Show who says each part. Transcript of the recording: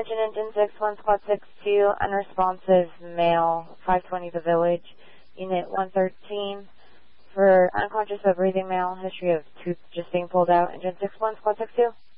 Speaker 1: attention, engine 6-1, squad 6-2, unresponsive male, 520 the village, unit 113, for unconscious but breathing male, history of tooth just being pulled out, engine 6-1, squad 6-2.